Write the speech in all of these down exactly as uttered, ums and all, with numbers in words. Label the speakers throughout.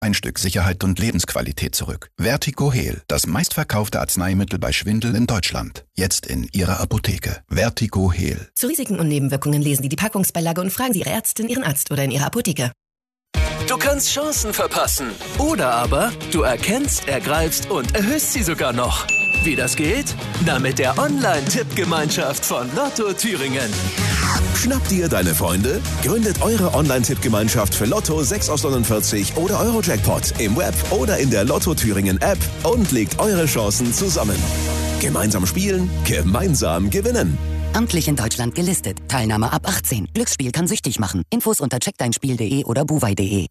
Speaker 1: ein Stück Sicherheit und Lebensqualität zurück. Vertigo-Heal, das meistverkaufte Arzneimittel bei Schwindel in Deutschland. Jetzt in Ihrer Apotheke. Vertigo-Heal.
Speaker 2: Zu Risiken und Nebenwirkungen lesen Sie die Packungsbeilage und fragen Sie Ihre Ärztin, Ihren Arzt oder in Ihrer Apotheke.
Speaker 3: Du kannst Chancen verpassen. Oder aber du erkennst, ergreifst und erhöhst sie sogar noch. Wie das geht? Na, mit der Online-Tippgemeinschaft von Lotto Thüringen.
Speaker 4: Schnappt ihr deine Freunde? Gründet eure Online-Tippgemeinschaft für Lotto sechs aus neunundvierzig oder Euro-Jackpot im Web oder in der Lotto Thüringen App und legt eure Chancen zusammen. Gemeinsam spielen, gemeinsam gewinnen.
Speaker 5: Amtlich in Deutschland gelistet. Teilnahme ab achtzehn. Glücksspiel kann süchtig machen. Infos unter check dein spiel punkt de oder buwei punkt de.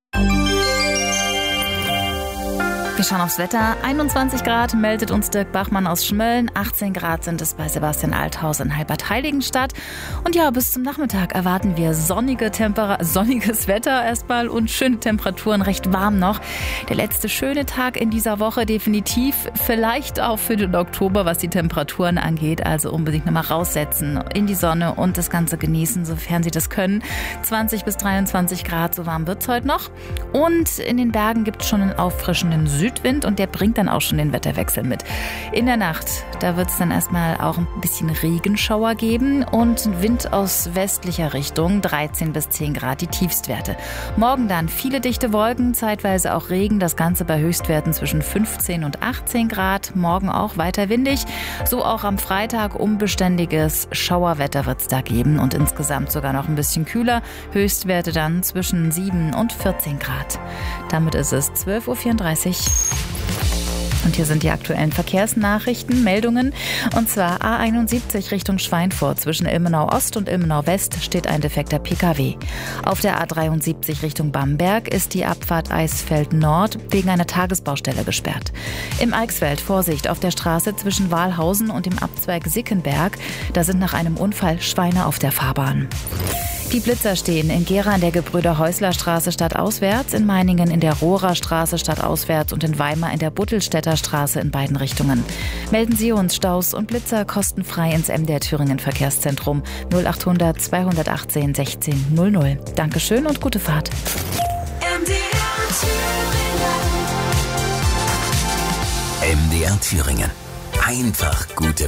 Speaker 6: Wir schauen aufs Wetter. einundzwanzig Grad meldet uns Dirk Bachmann aus Schmölln. achtzehn Grad sind es bei Sebastian Althaus in Halbert-Heiligenstadt. Und ja, bis zum Nachmittag erwarten wir sonnige Tempera- sonniges Wetter erstmal und schöne Temperaturen, recht warm noch. Der letzte schöne Tag in dieser Woche definitiv, vielleicht auch für den Oktober, was die Temperaturen angeht. Also unbedingt nochmal raussetzen in die Sonne und das Ganze genießen, sofern Sie das können. zwanzig bis dreiundzwanzig Grad, so warm wird es heute noch. Und in den Bergen gibt es schon einen auffrischenden Südwind und der bringt dann auch schon den Wetterwechsel mit. In der Nacht, da wird es dann erstmal auch ein bisschen Regenschauer geben und Wind aus westlicher Richtung, dreizehn bis zehn Grad die Tiefstwerte. Morgen dann viele dichte Wolken, zeitweise auch Regen, das Ganze bei Höchstwerten zwischen fünfzehn und achtzehn Grad. Morgen auch weiter windig, so auch am Freitag unbeständiges Schauerwetter wird es da geben und insgesamt sogar noch ein bisschen kühler. Höchstwerte dann zwischen sieben und vierzehn Grad. Damit ist es zwölf Uhr vierunddreißig. Und hier sind die aktuellen Verkehrsnachrichten, Meldungen. Und zwar A einundsiebzig Richtung Schweinfurt. Zwischen Ilmenau Ost und Ilmenau West steht ein defekter P K W. Auf der A dreiundsiebzig Richtung Bamberg ist die Abfahrt Eisfeld Nord wegen einer Tagesbaustelle gesperrt. Im Eichsfeld Vorsicht auf der Straße zwischen Wahlhausen und dem Abzweig Sickenberg. Da sind nach einem Unfall Schweine auf der Fahrbahn. Die Blitzer stehen in Gera an der Gebrüder-Häusler-Straße stadtauswärts, in Meiningen in der Rohrer Straße stadtauswärts und in Weimar in der Buttelstädter Straße in beiden Richtungen. Melden Sie uns Staus und Blitzer kostenfrei ins M D R Thüringen Verkehrszentrum null achthundert zweihundertachtzehn sechzehn null null. Dankeschön und gute Fahrt.
Speaker 3: M D R Thüringen. M D R Thüringen. Einfach gute